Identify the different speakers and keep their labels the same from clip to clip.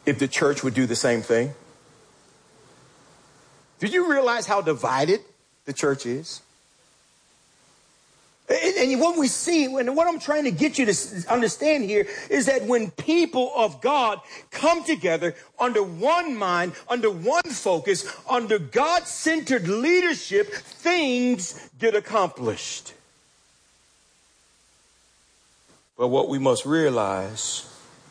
Speaker 1: if the church would do the same thing? Do you realize how divided the church is? And what we see, and what I'm trying to get you to understand here, is that when people of God come together under one mind, under one focus, under God-centered leadership, things get accomplished. But what we must realize,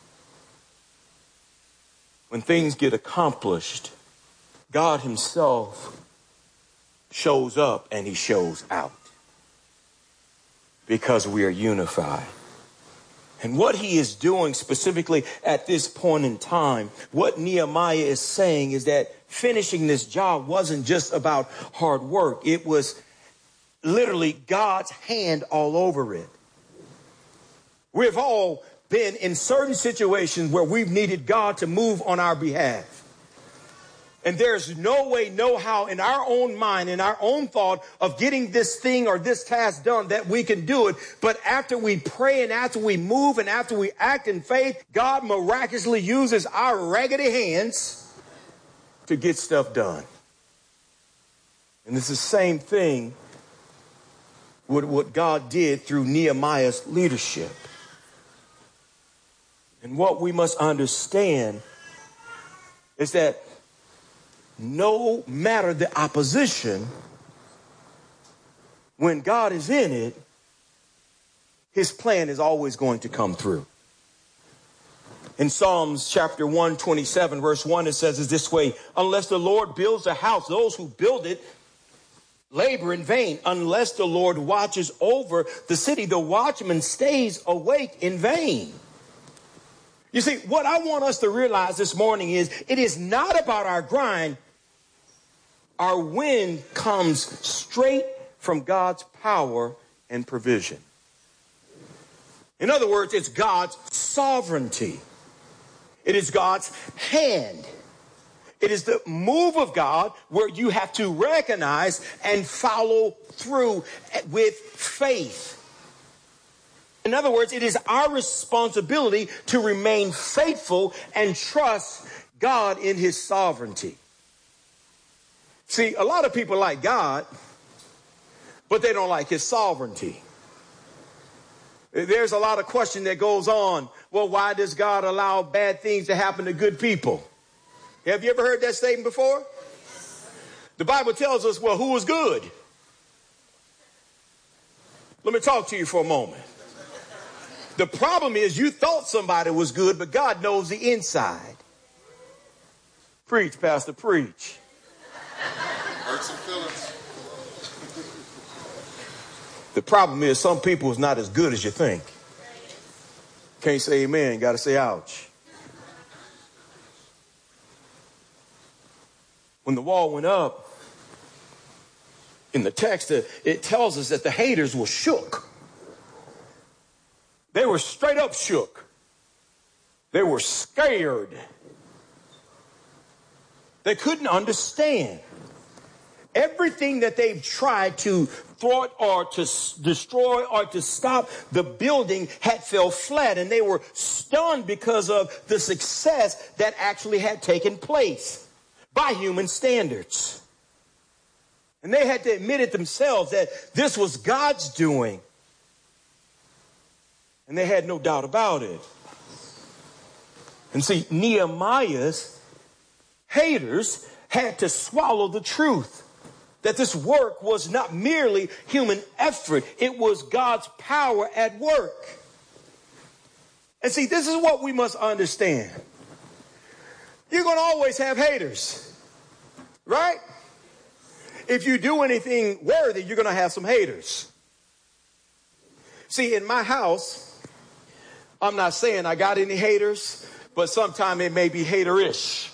Speaker 1: when things get accomplished, God himself shows up and he shows out. Because we are unified. And what he is doing specifically at this point in time, what Nehemiah is saying is that finishing this job wasn't just about hard work. It was literally God's hand all over it. We've all been in certain situations where we've needed God to move on our behalf. And there's no way, no how in our own mind, in our own thought of getting this thing or this task done that we can do it. But after we pray and after we move and after we act in faith, God miraculously uses our raggedy hands to get stuff done. And it's the same thing with what God did through Nehemiah's leadership. And what we must understand is that no matter the opposition, when God is in it, his plan is always going to come through. In Psalms chapter 127, verse 1, it says it this way: unless the Lord builds a house, those who build it labor in vain. Unless the Lord watches over the city, the watchman stays awake in vain. You see, what I want us to realize this morning is it is not about our grind. Our win comes straight from God's power and provision. In other words, it's God's sovereignty. It is God's hand. It is the move of God where you have to recognize and follow through with faith. In other words, it is our responsibility to remain faithful and trust God in his sovereignty. See, a lot of people like God, but they don't like his sovereignty. There's a lot of question that goes on. Well, why does God allow bad things to happen to good people? Have you ever heard that statement before? The Bible tells us, well, who is good? Let me talk to you for a moment. The problem is you thought somebody was good, but God knows the inside. Preach, Pastor, preach.
Speaker 2: Hurt some feelings.
Speaker 1: The problem is some people is not as good as you think. Can't say amen, got to say ouch. When the wall went up, in the text, it tells us that the haters were shook. They were straight up shook. They were scared. They couldn't understand. Everything that they've tried to thwart or to destroy or to stop the building had fell flat, and they were stunned because of the success that actually had taken place by human standards. And they had to admit it themselves that this was God's doing. And they had no doubt about it. And see, Nehemiah's haters had to swallow the truth that this work was not merely human effort. It was God's power at work. And see, this is what we must understand. You're going to always have haters, right? If you do anything worthy, you're going to have some haters. See, in my house, I'm not saying I got any haters, but sometimes it may be haterish.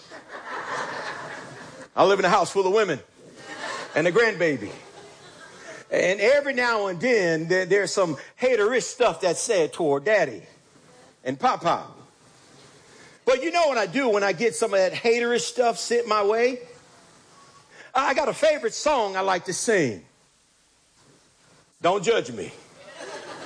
Speaker 1: I live in a house full of women and a grandbaby. And every now and then, there's some haterish stuff that's said toward daddy and papa. But you know what I do when I get some of that haterish stuff sent my way? I got a favorite song I like to sing. Don't judge me.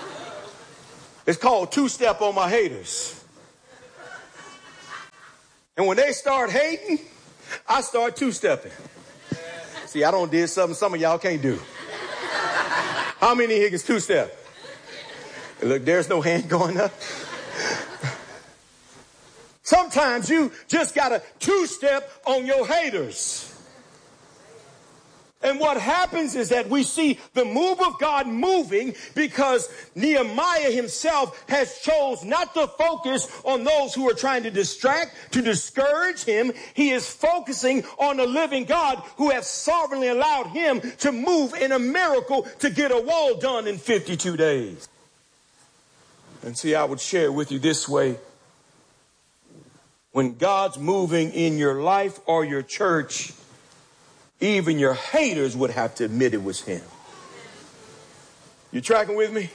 Speaker 1: It's called Two Step on My Haters. And when they start hating, I start two-stepping. See, I don't did something some of y'all can't do. How many here can two-step? Look, there's no hand going up. Sometimes you just got to two-step on your haters. And what happens is that we see the move of God moving because Nehemiah himself has chose not to focus on those who are trying to distract, to discourage him. He is focusing on the living God who has sovereignly allowed him to move in a miracle to get a wall done in 52 days. And see, I would share with you this way. When God's moving in your life or your church, even your haters would have to admit it was him. You tracking with me?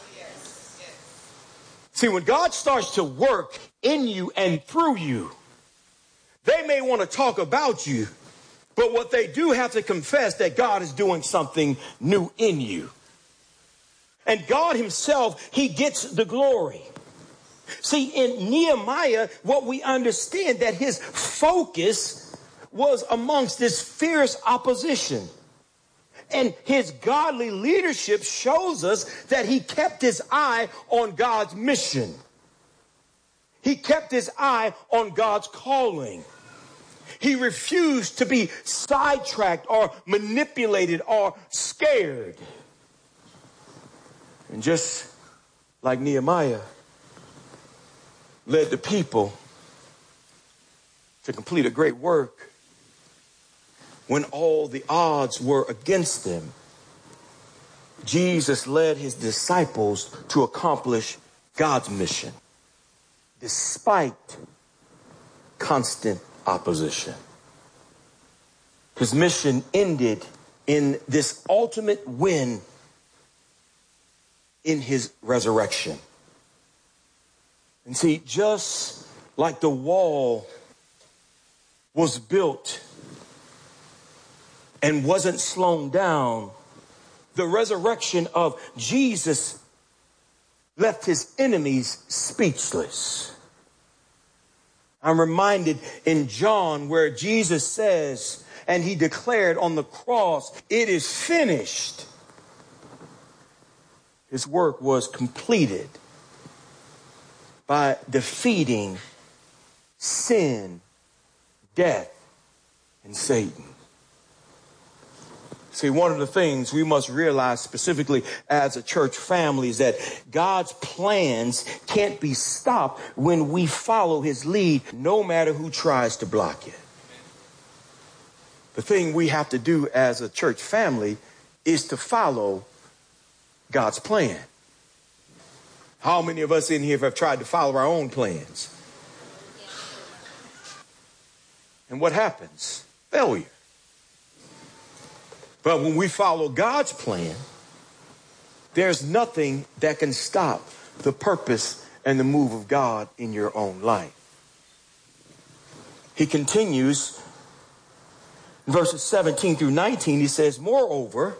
Speaker 1: See, when God starts to work in you and through you, they may want to talk about you, but what they do have to confess that God is doing something new in you. And God himself, he gets the glory. See, in Nehemiah, what we understand that his focus was amongst this fierce opposition. And his godly leadership shows us that he kept his eye on God's mission. He kept his eye on God's calling. He refused to be sidetracked or manipulated or scared. And just like Nehemiah led the people to complete a great work when all the odds were against them, Jesus led his disciples to accomplish God's mission despite constant opposition. His mission ended in this ultimate win in his resurrection. And see, just like the wall was built and wasn't slowed down, the resurrection of Jesus left his enemies speechless. I'm reminded in John where Jesus says, and he declared on the cross, it is finished. His work was completed by defeating sin, death, and Satan. See, one of the things we must realize specifically as a church family is that God's plans can't be stopped when we follow his lead, no matter who tries to block it. The thing we have to do as a church family is to follow God's plan. How many of us in here have tried to follow our own plans? And what happens? Failure. But when we follow God's plan, there's nothing that can stop the purpose and the move of God in your own life. He continues, verses 17 through 19, he says, moreover,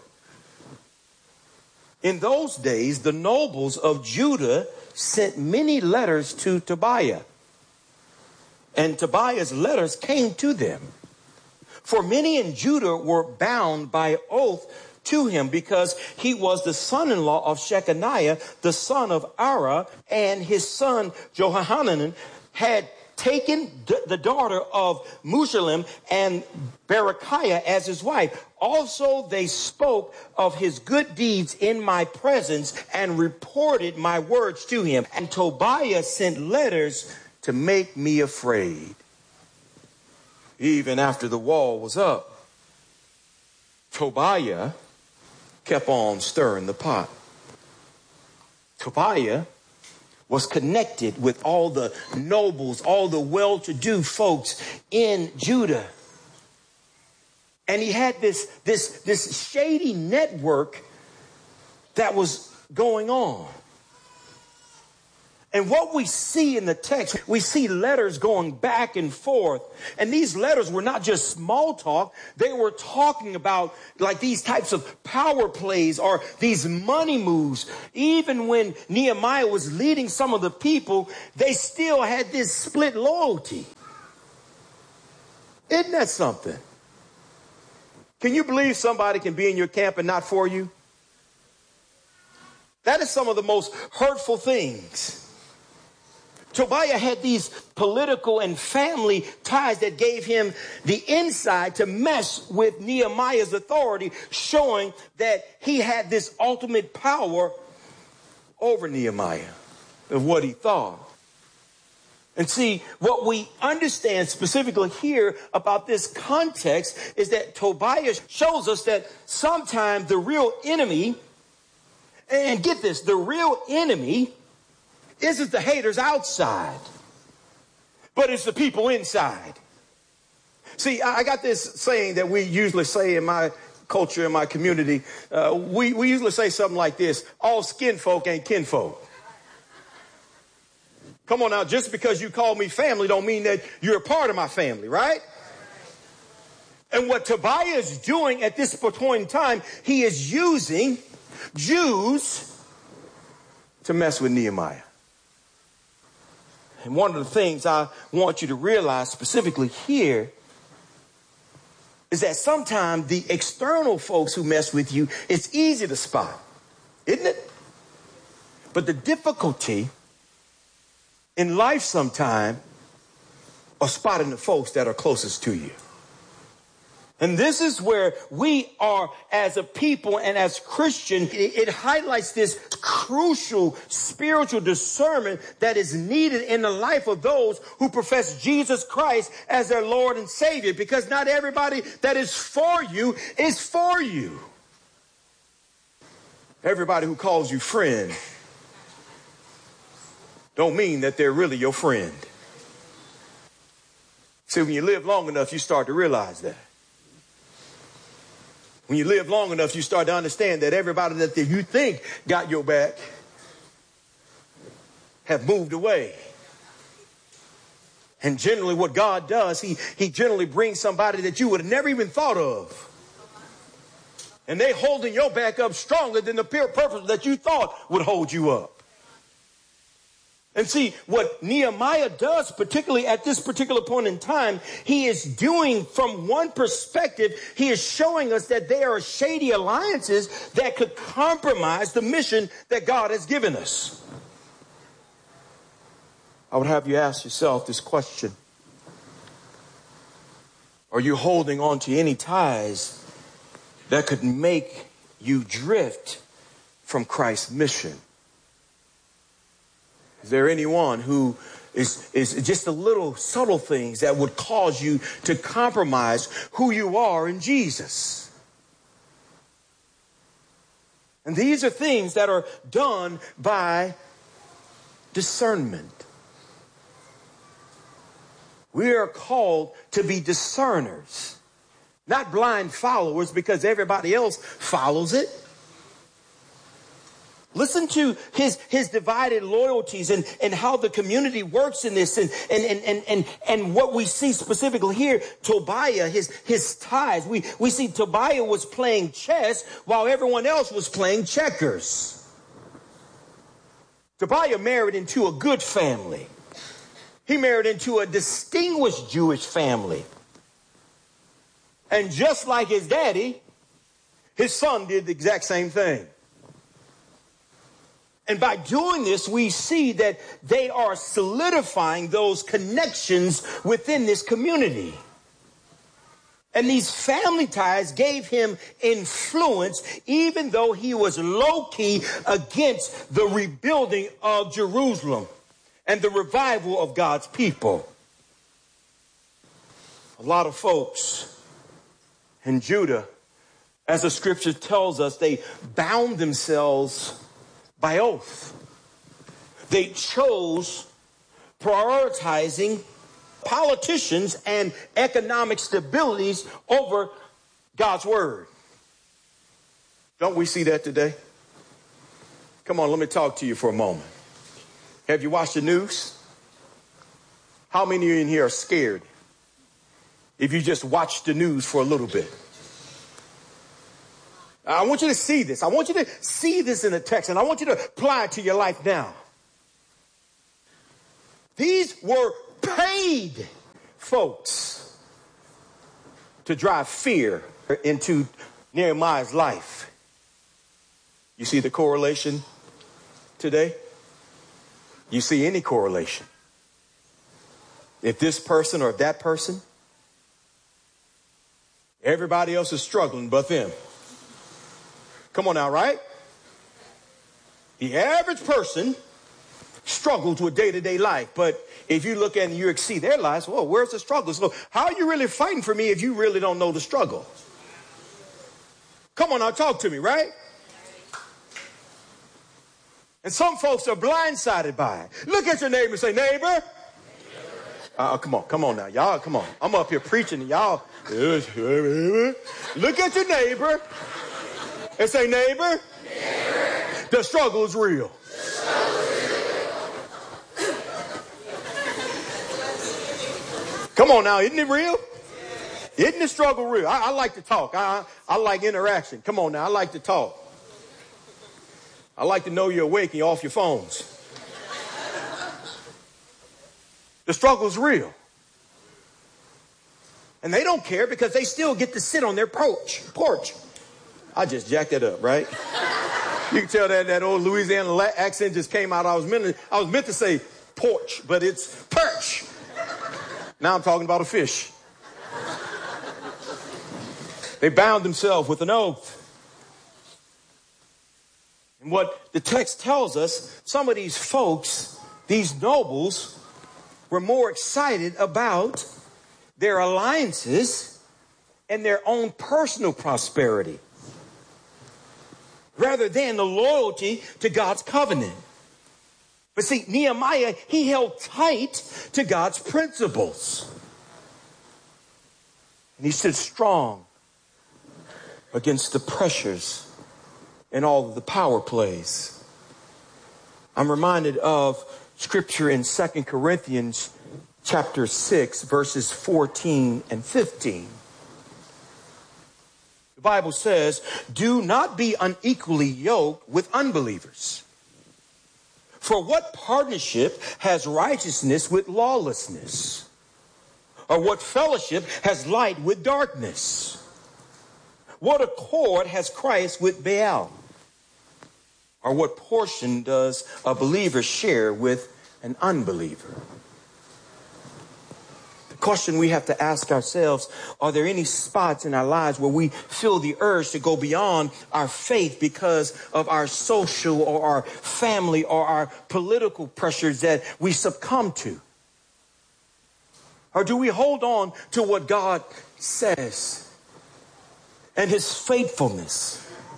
Speaker 1: in those days, the nobles of Judah sent many letters to Tobiah, and Tobiah's letters came to them. For many in Judah were bound by oath to him because he was the son-in-law of Shechaniah, the son of Ara, and his son Johanan had taken the daughter of Meshullam and Berechiah as his wife. Also they spoke of his good deeds in my presence and reported my words to him. And Tobiah sent letters to make me afraid. Even after the wall was up, Tobiah kept on stirring the pot. Tobiah was connected with all the nobles, all the well-to-do folks in Judah. And he had this shady network that was going on. And what we see in the text, we see letters going back and forth. And these letters were not just small talk. They were talking about like these types of power plays or these money moves. Even when Nehemiah was leading some of the people, they still had this split loyalty. Isn't that something? Can you believe somebody can be in your camp and not for you? That is some of the most hurtful things. Tobiah had these political and family ties that gave him the inside to mess with Nehemiah's authority, showing that he had this ultimate power over Nehemiah of what he thought. And see, what we understand specifically here about this context is that Tobiah shows us that sometimes the real enemy, and get this, the real enemy isn't the haters outside, but it's the people inside. See, I got this saying that we usually say in my culture, in my community. We usually say something like this: all skin folk ain't kinfolk. Come on now, just because you call me family don't mean that you're a part of my family, right? And what Tobiah is doing at this point in time, he is using Jews to mess with Nehemiah. And one of the things I want you to realize specifically here is that sometimes the external folks who mess with you, it's easy to spot, isn't it? But the difficulty in life sometimes are spotting the folks that are closest to you. And this is where we are as a people and as Christians. It highlights this crucial spiritual discernment that is needed in the life of those who profess Jesus Christ as their Lord and Savior. Because not everybody that is for you is for you. Everybody who calls you friend don't mean that they're really your friend. See, when you live long enough, you start to realize that. When you live long enough, you start to understand that everybody that you think got your back have moved away. And generally what God does, he generally brings somebody that you would have never even thought of. And they holding your back up stronger than the pure purpose that you thought would hold you up. And see, what Nehemiah does, particularly at this particular point in time, he is doing from one perspective, he is showing us that there are shady alliances that could compromise the mission that God has given us. I would have you ask yourself this question. Are you holding on to any ties that could make you drift from Christ's mission? Is there anyone who is just a little subtle things that would cause you to compromise who you are in Jesus? And these are things that are done by discernment. We are called to be discerners, not blind followers because everybody else follows it. Listen to his divided loyalties and how the community works in this and what we see specifically here, Tobiah, his ties. We see Tobiah was playing chess while everyone else was playing checkers. Tobiah married into a good family. He married into a distinguished Jewish family. And just like his daddy, his son did the exact same thing. And by doing this, we see that they are solidifying those connections within this community. And these family ties gave him influence, even though he was low-key against the rebuilding of Jerusalem and the revival of God's people. A lot of folks in Judah, as the scripture tells us, they bound themselves by oath. They chose prioritizing politicians and economic stabilities over God's word. Don't we see that today? Come on, let me talk to you for a moment. Have you watched the news? How many of you in here are scared if you just watch the news for a little bit? I want you to see this. I want you to see this in the text, and I want you to apply it to your life now. These were paid folks to drive fear into Nehemiah's life. You see the correlation today? You see any correlation? If this person or that person, everybody else is struggling but them. Come on now, right? The average person struggles with day-to-day life, but if you look at and you see their lives, well, where's the struggle? So how are you really fighting for me if you really don't know the struggle? Come on now, talk to me, right? And some folks are blindsided by it. Look at your neighbor and say, neighbor. Come on now, y'all, come on. I'm up here preaching and y'all. Look at your neighbor and say, neighbor, the struggle is real. Come on now, isn't it real? Isn't the struggle real? I like to talk. I like interaction. Come on now, I like to talk. I like to know you're awake and you're off your phones. The struggle's real. And they don't care because they still get to sit on their porch. I just jacked it up, right? You can tell that old Louisiana accent just came out. I was meant to say porch, but it's perch. Now I'm talking about a fish. They bound themselves with an oath. And what the text tells us, some of these folks, these nobles, were more excited about their alliances and their own personal prosperity rather than the loyalty to God's covenant. But see, Nehemiah, he held tight to God's principles. And he stood strong against the pressures and all of the power plays. I'm reminded of scripture in 2 Corinthians chapter 6, verses 14 and 15. The Bible says, do not be unequally yoked with unbelievers. For what partnership has righteousness with lawlessness? Or what fellowship has light with darkness? What accord has Christ with Baal? Or what portion does a believer share with an unbeliever? The question we have to ask ourselves, are there any spots in our lives where we feel the urge to go beyond our faith because of our social or our family or our political pressures that we succumb to? Or do we hold on to what God says and his faithfulness?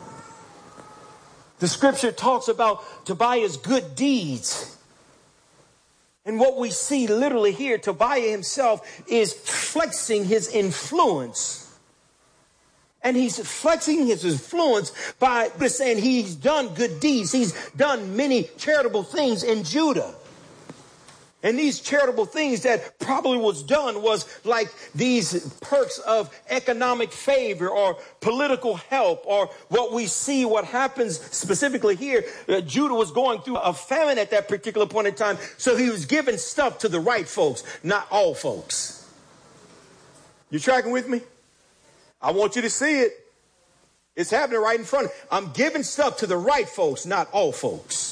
Speaker 1: The scripture talks about Tobiah's good deeds. And what we see literally here, Tobiah himself is flexing his influence. And he's flexing his influence by saying he's done good deeds. He's done many charitable things in Judah. And these charitable things that probably was done was like these perks of economic favor or political help, or what we see, what happens specifically here. Judah was going through a famine at that particular point in time. So he was giving stuff to the right folks, not all folks. You tracking with me? I want you to see it. It's happening right in front of you. I'm giving stuff to the right folks, not all folks.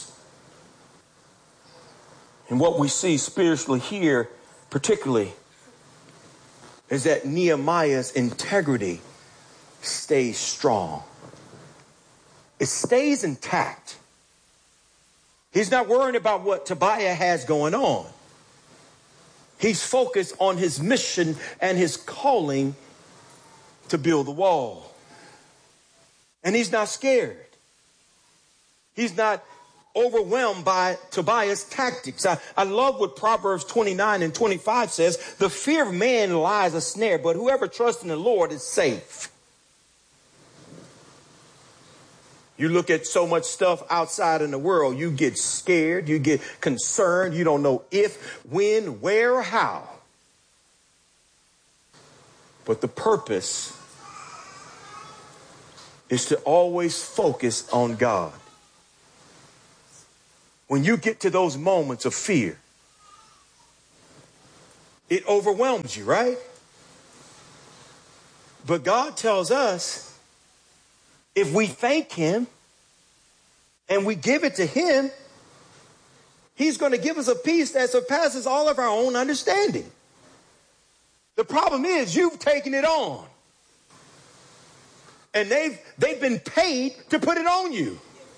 Speaker 1: And what we see spiritually here, particularly, is that Nehemiah's integrity stays strong. It stays intact. He's not worrying about what Tobiah has going on. He's focused on his mission and his calling to build the wall. And he's not scared. He's not overwhelmed by Tobiah's tactics. I love what Proverbs 29 and 25 says. The fear of man lies a snare, but whoever trusts in the Lord is safe. You look at so much stuff outside in the world, you get scared, you get concerned, you don't know if, when, where, or how. But the purpose is to always focus on God. When you get to those moments of fear, it overwhelms you, right? But God tells us if we thank him and we give it to him, he's going to give us a peace that surpasses all of our own understanding. The problem is you've taken it on. And they've been paid to put it on you.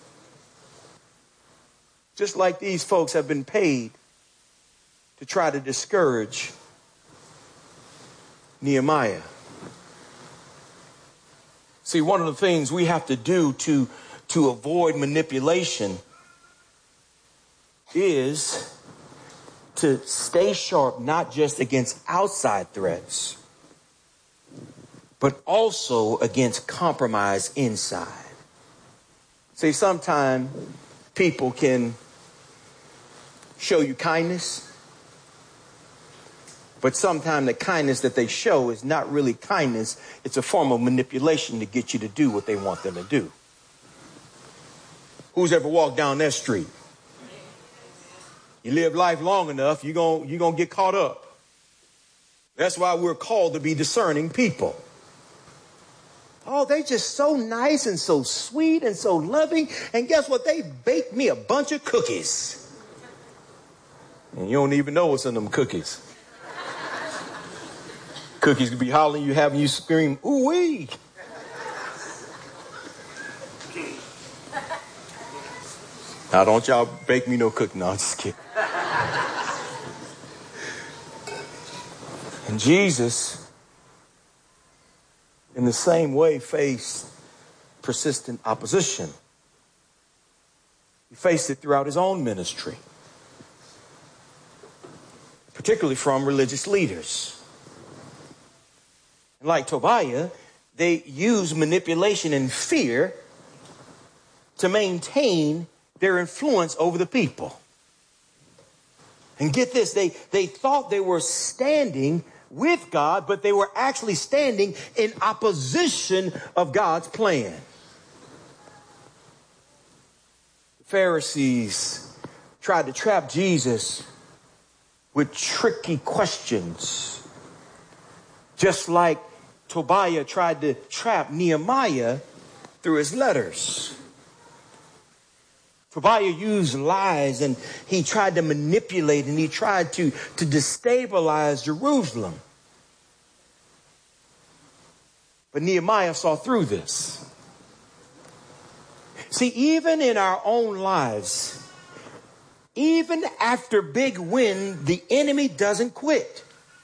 Speaker 1: Just like these folks have been paid to try to discourage Nehemiah. See, one of the things we have to do to avoid manipulation is to stay sharp, not just against outside threats, but also against compromise inside. See, sometimes people can show you kindness, but sometimes the kindness that they show is not really kindness. It's a form of manipulation to get you to do what they want them to do. Who's ever walked down that street? You live life long enough, you're gonna get caught up. That's why we're called to be discerning people. Oh, they just so nice and so sweet and so loving. And guess what? They baked me a bunch of cookies. And you don't even know what's in them cookies. Cookies could be hollering you, having you scream, ooh-wee. Now, don't y'all bake me no cookie. No, I'm just kidding. And Jesus, in the same way, faced persistent opposition. He faced it throughout his own ministry, particularly from religious leaders. And like Tobiah, they use manipulation and fear to maintain their influence over the people. And get this, they thought they were standing with God, but they were actually standing in opposition of God's plan. The Pharisees tried to trap Jesus with tricky questions, just like Tobiah tried to trap Nehemiah through his letters. Tobiah used lies and he tried to manipulate and he tried to destabilize Jerusalem. But Nehemiah saw through this. See, even in our own lives, even after big win, the enemy doesn't quit.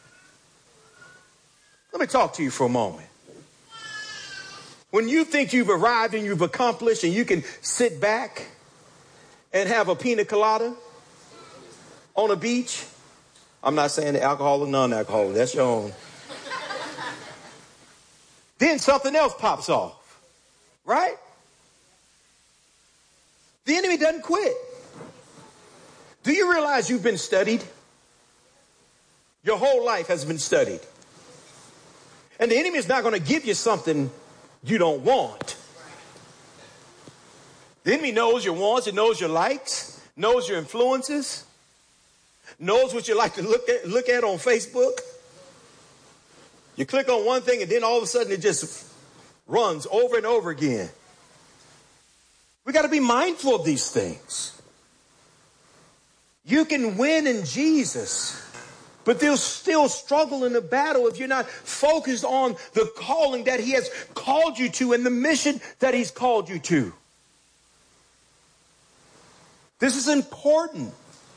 Speaker 1: Let me talk to you for a moment. When you think you've arrived and you've accomplished and you can sit back and have a pina colada on a beach. I'm not saying the alcohol or non-alcoholic. That's your own. Then something else pops off. Right? The enemy doesn't quit. Do you realize you've been studied? Your whole life has been studied. And the enemy is not going to give you something you don't want. The enemy knows your wants, it knows your likes, knows your influences, knows what you like to look at on Facebook. You click on one thing and then all of a sudden it just runs over and over again. We got to be mindful of these things. You can win in Jesus, but they'll still struggle in the battle if you're not focused on the calling that he has called you to and the mission that he's called you to. This is important.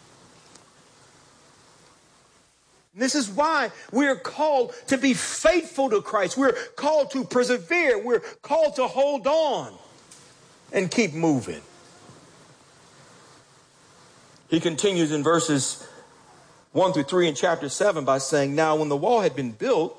Speaker 1: This is why we're called to be faithful to Christ. We're called to persevere. We're called to hold on and keep moving. He continues in verses 1 through 3 in chapter 7 by saying, now when the wall had been built,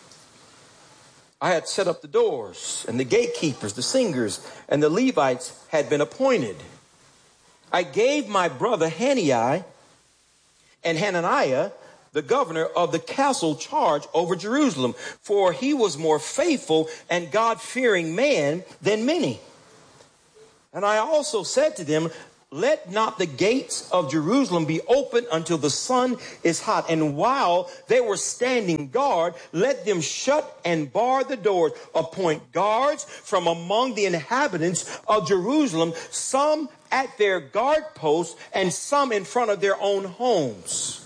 Speaker 1: I had set up the doors, and the gatekeepers, the singers, and the Levites had been appointed. I gave my brother Hanani and Hananiah, the governor of the castle, charge over Jerusalem, for he was more faithful and God-fearing man than many. And I also said to them, let not the gates of Jerusalem be open until the sun is hot. And while they were standing guard, let them shut and bar the doors. Appoint guards from among the inhabitants of Jerusalem, some at their guard posts and some in front of their own homes.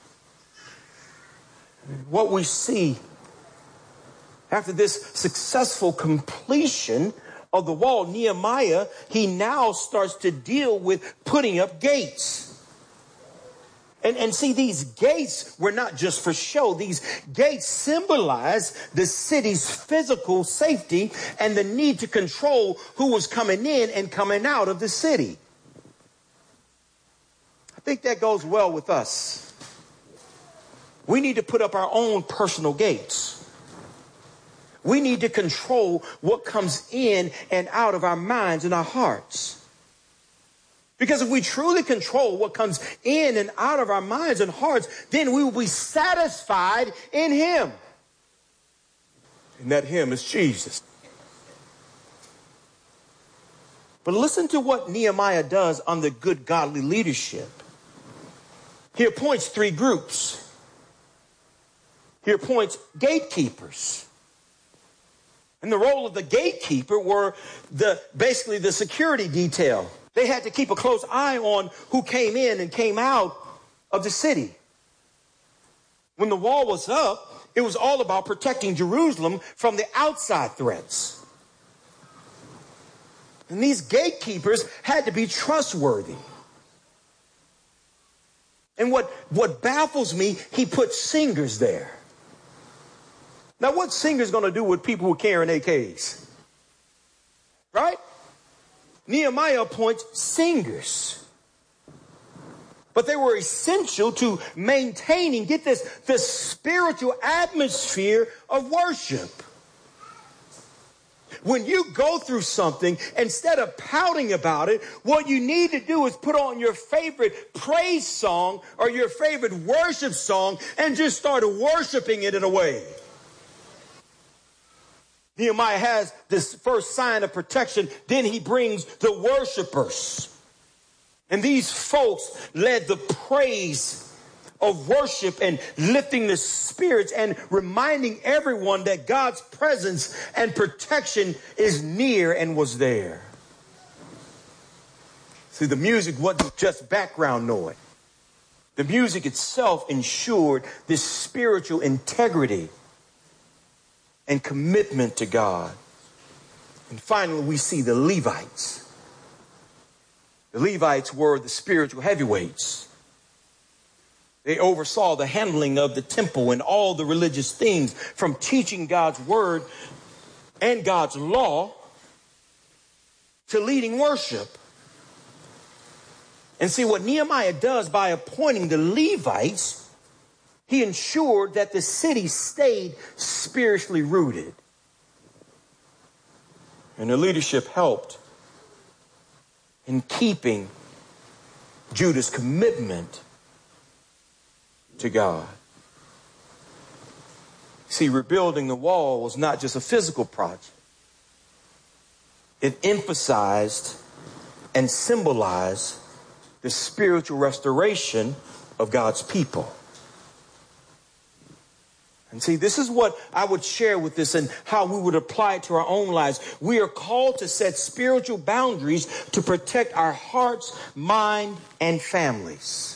Speaker 1: What we see after this successful completion of the wall, Nehemiah, he now starts to deal with putting up gates. And see, these gates were not just for show. These gates symbolize the city's physical safety and the need to control who was coming in and coming out of the city. I think that goes well with us. We need to put up our own personal gates. We need to control what comes in and out of our minds and our hearts. Because if we truly control what comes in and out of our minds and hearts, then we will be satisfied in Him. And that Him is Jesus. But listen to what Nehemiah does under good godly leadership. He appoints 3 groups. He appoints gatekeepers. And the role of the gatekeeper were basically the security detail. They had to keep a close eye on who came in and came out of the city. When the wall was up, it was all about protecting Jerusalem from the outside threats. And these gatekeepers had to be trustworthy. And what baffles me, he put singers there. Now, what's singers going to do with people who are carrying AKs? Right? Nehemiah appoints singers. But they were essential to maintaining, get this, the spiritual atmosphere of worship. When you go through something, instead of pouting about it, what you need to do is put on your favorite praise song or your favorite worship song and just start worshiping it in a way. Nehemiah has this first sign of protection. Then he brings the worshipers. And these folks led the praise of worship and lifting the spirits and reminding everyone that God's presence and protection is near and was there. See, the music wasn't just background noise. The music itself ensured this spiritual integrity and commitment to God. And finally, we see the Levites. The Levites were the spiritual heavyweights. They oversaw the handling of the temple and all the religious things, from teaching God's word and God's law to leading worship. And see, what Nehemiah does by appointing the Levites, he ensured that the city stayed spiritually rooted. And the leadership helped in keeping Judah's commitment to God. See, rebuilding the wall was not just a physical project. It emphasized and symbolized the spiritual restoration of God's people. And see, this is what I would share with this and how we would apply it to our own lives. We are called to set spiritual boundaries to protect our hearts, mind, and families.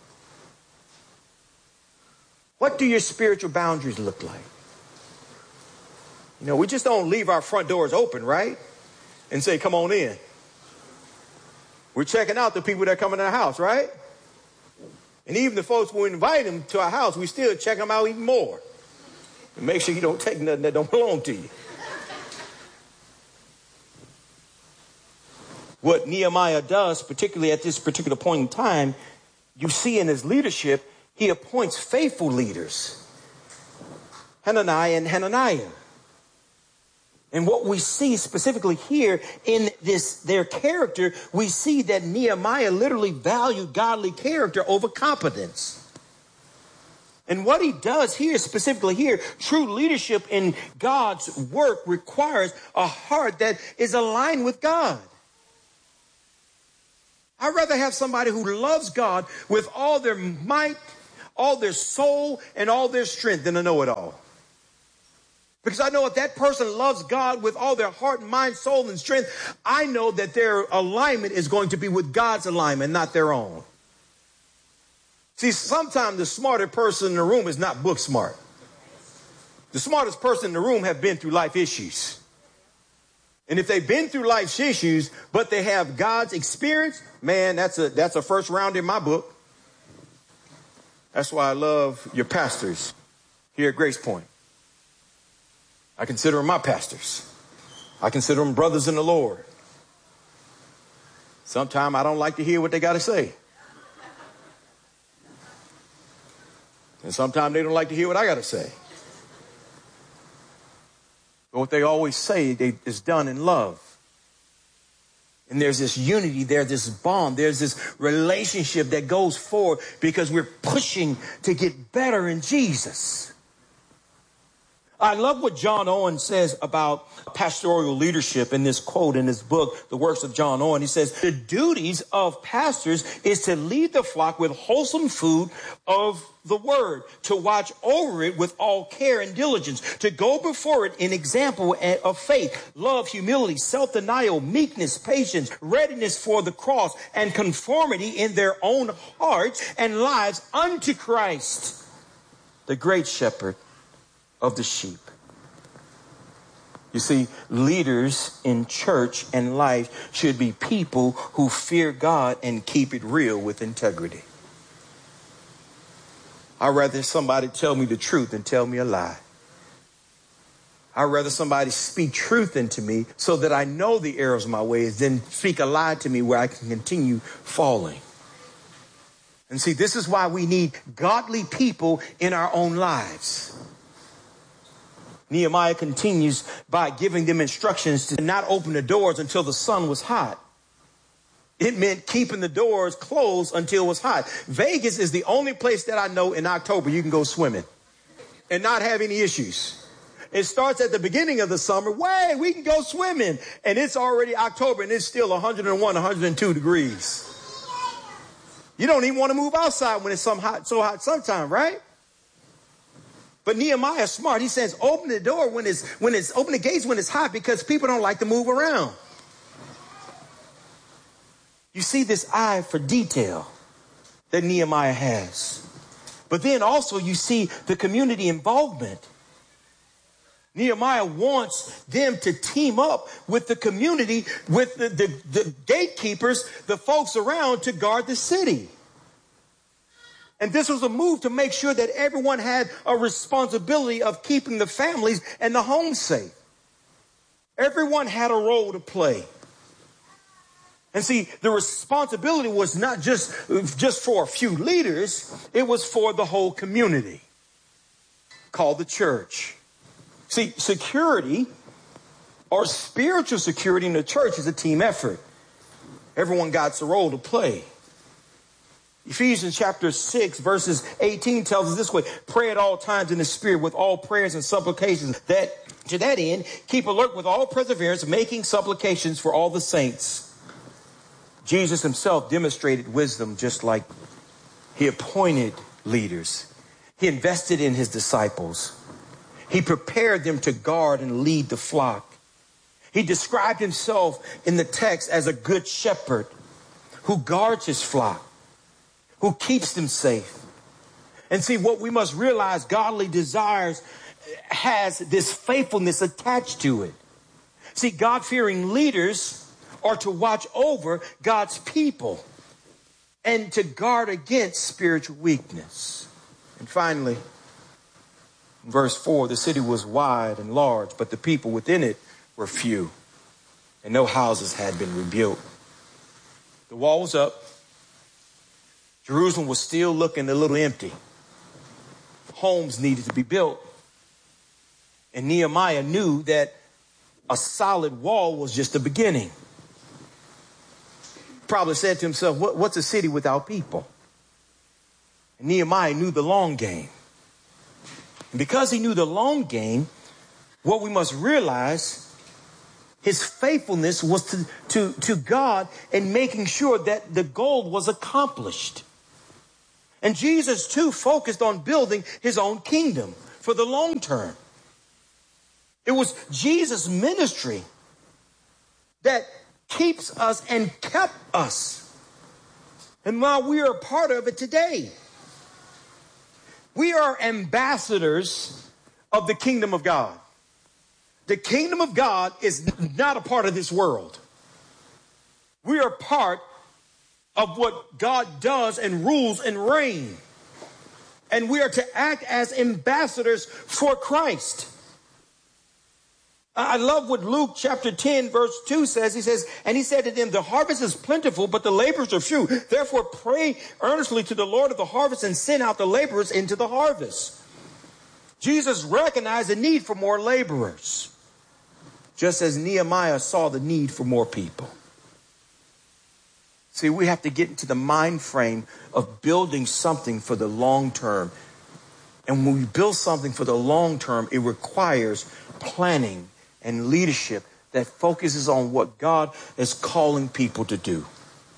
Speaker 1: What do your spiritual boundaries look like? You know, we just don't leave our front doors open, right? And say, come on in. We're checking out the people that are coming to our house, right? And even the folks we invite them to our house, we still check them out even more. And make sure you don't take nothing that don't belong to you. What Nehemiah does, particularly at this particular point in time, you see in his leadership, he appoints faithful leaders, Hananiah and Hananiah. And what we see specifically here in their character, we see that Nehemiah literally valued godly character over competence. And what he does here, specifically here, true leadership in God's work requires a heart that is aligned with God. I'd rather have somebody who loves God with all their might, all their soul, and all their strength than a know-it-all. Because I know if that person loves God with all their heart, mind, soul, and strength, I know that their alignment is going to be with God's alignment, not their own. See, sometimes the smarter person in the room is not book smart. The smartest person in the room have been through life issues. And if they've been through life's issues, but they have God's experience, man, that's a first round in my book. That's why I love your pastors here at Grace Point. I consider them my pastors. I consider them brothers in the Lord. Sometimes I don't like to hear what they got to say. And sometimes they don't like to hear what I got to say. But what they always say is done in love. And there's this unity, there's this bond, there's this relationship that goes forward because we're pushing to get better in Jesus. I love what John Owen says about pastoral leadership in this quote in his book, The Works of John Owen. He says, the duties of pastors is to lead the flock with wholesome food of the word, to watch over it with all care and diligence, to go before it in example of faith, love, humility, self-denial, meekness, patience, readiness for the cross, and conformity in their own hearts and lives unto Christ, the great shepherd of the sheep. You see, leaders in church and life should be people who fear God and keep it real with integrity. I'd rather somebody tell me the truth than tell me a lie. I'd rather somebody speak truth into me so that I know the errors of my ways than speak a lie to me where I can continue falling. And see, this is why we need godly people in our own lives. Nehemiah continues by giving them instructions to not open the doors until the sun was hot. It meant keeping the doors closed until it was hot. Vegas is the only place that I know in October you can go swimming and not have any issues. It starts at the beginning of the summer. We can go swimming. And it's already October and it's still 101, 102 degrees. You don't even want to move outside when it's so hot sometime, right? But Nehemiah is smart. He says, open the door open the gates when it's hot because people don't like to move around. You see this eye for detail that Nehemiah has. But then also you see the community involvement. Nehemiah wants them to team up with the community, with the gatekeepers, the folks around to guard the city. And this was a move to make sure that everyone had a responsibility of keeping the families and the homes safe. Everyone had a role to play. And see, the responsibility was not just for a few leaders. It was for the whole community called the church. See, security or spiritual security in the church is a team effort. Everyone got a role to play. Ephesians chapter 6 verses 18 tells us this way: pray at all times in the Spirit with all prayers and supplications, that to that end keep alert with all perseverance, making supplications for all the saints. Jesus himself demonstrated wisdom just like he appointed leaders. He invested in his disciples. He prepared them to guard and lead the flock. He described himself in the text as a good shepherd who guards his flock, who keeps them safe. And see, what we must realize, godly desires has this faithfulness attached to it. See, God-fearing leaders are to watch over God's people and to guard against spiritual weakness. And finally, in verse 4, the city was wide and large, but the people within it were few, and no houses had been rebuilt. The wall was up. Jerusalem was still looking a little empty. Homes needed to be built. And Nehemiah knew that a solid wall was just the beginning. Probably said to himself, what's a city without people? And Nehemiah knew the long game. And because he knew the long game, what we must realize, his faithfulness was to God and making sure that the goal was accomplished. And Jesus, too, focused on building his own kingdom for the long term. It was Jesus' ministry that keeps us and kept us. And while we are a part of it today, we are ambassadors of the kingdom of God. The kingdom of God is not a part of this world. We are part of what God does and rules and reign. And we are to act as ambassadors for Christ. I love what Luke chapter 10 verse 2 says. He says, and he said to them, the harvest is plentiful, but the laborers are few. Therefore pray earnestly to the Lord of the harvest and send out the laborers into the harvest. Jesus recognized the need for more laborers, just as Nehemiah saw the need for more people. See, we have to get into the mind frame of building something for the long term. And when we build something for the long term, it requires planning and leadership that focuses on what God is calling people to do.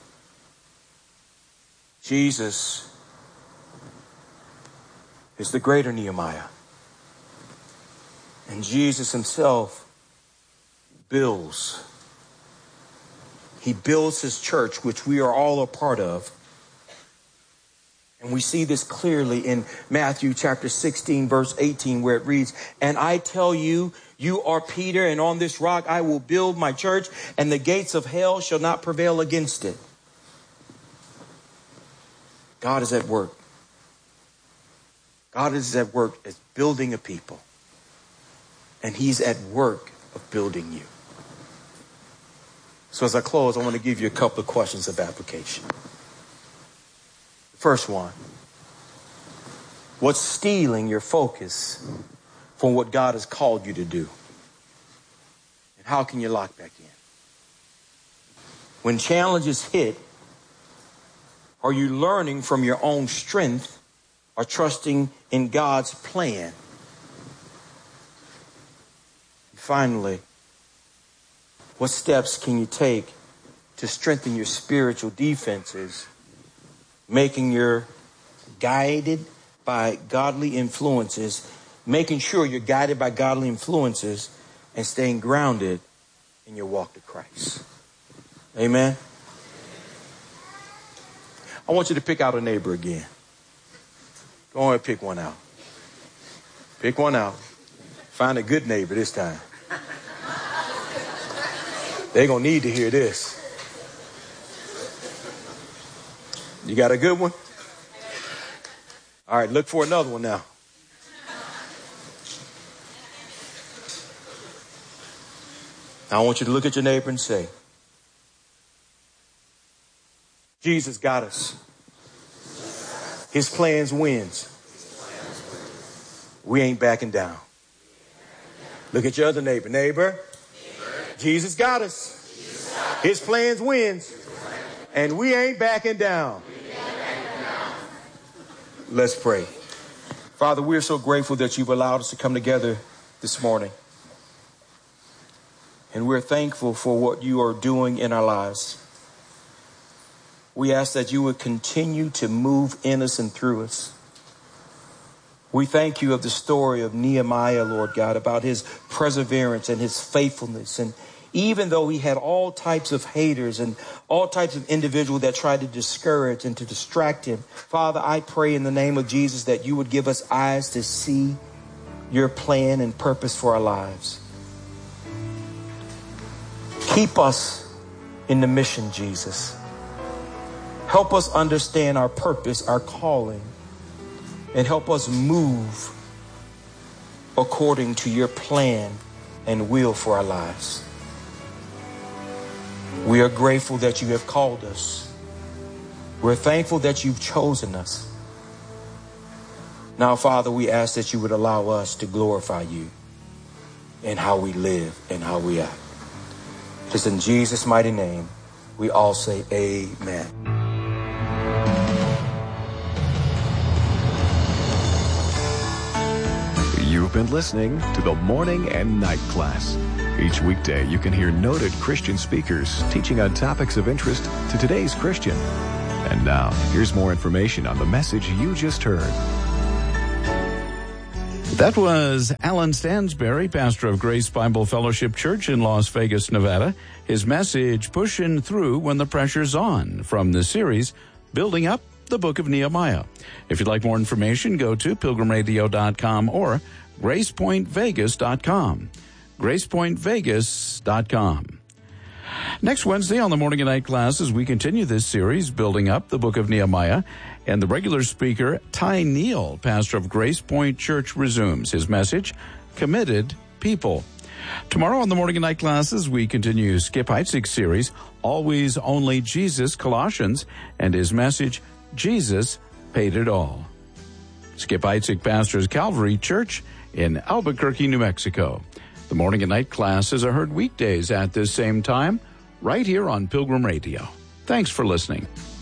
Speaker 1: Jesus is the greater Nehemiah. And Jesus himself builds. He builds his church, which we are all a part of. And we see this clearly in Matthew chapter 16, verse 18, where it reads, and I tell you, you are Peter, and on this rock I will build my church, and the gates of hell shall not prevail against it. God is at work. God is at work as building a people. And he's at work of building you. So as I close, I want to give you a couple of questions of application. First one, what's stealing your focus from what God has called you to do? And how can you lock back in? When challenges hit, are you learning from your own strength or trusting in God's plan? And finally, what steps can you take to strengthen your spiritual defenses, making you're guided by godly influences, making sure you're guided by godly influences and staying grounded in your walk to Christ? Amen. I want you to pick out a neighbor again. Go on and pick one out. Pick one out. Find a good neighbor this time. They're going to need to hear this. You got a good one? All right, look for another one now. I want you to look at your neighbor and say, Jesus got us. His plans wins. We ain't backing down. Look at your other neighbor. Neighbor, Jesus got us. His plans wins. And we ain't backing down. Let's pray. Father, we're so grateful that you've allowed us to come together this morning. And we're thankful for what you are doing in our lives. We ask that you would continue to move in us and through us. We thank you of the story of Nehemiah, Lord God, about his perseverance and his faithfulness. And even though he had all types of haters and all types of individuals that tried to discourage and to distract him, Father, I pray in the name of Jesus that you would give us eyes to see your plan and purpose for our lives. Keep us in the mission, Jesus. Help us understand our purpose, our calling, and help us move according to your plan and will for our lives. We are grateful that you have called us. We're thankful that you've chosen us. Now, Father, we ask that you would allow us to glorify you in how we live and how we act. Just in Jesus' mighty name, we all say amen.
Speaker 3: You've been listening to the Morning and Night Class. Each weekday, you can hear noted Christian speakers teaching on topics of interest to today's Christian. And now, here's more information on the message you just heard.
Speaker 4: That was Alan Stansberry, pastor of Grace Bible Fellowship Church in Las Vegas, Nevada. His message, Pushing Through When the Pressure's On, from the series, Building Up the Book of Nehemiah. If you'd like more information, go to pilgrimradio.com or gracepointvegas.com. gracepointvegas.com. Next Wednesday on the Morning and Night classes, we continue this series, Building Up the Book of Nehemiah, and the regular speaker, Ty Neal, pastor of Grace Point Church, resumes his message, Committed People. Tomorrow on the Morning and Night classes, we continue Skip Heitzig's series, Always Only Jesus, Colossians, and his message, Jesus Paid It All. Skip Heitzig pastors Calvary Church in Albuquerque, New Mexico. The Morning and Night classes are heard weekdays at this same time, right here on Pilgrim Radio. Thanks for listening.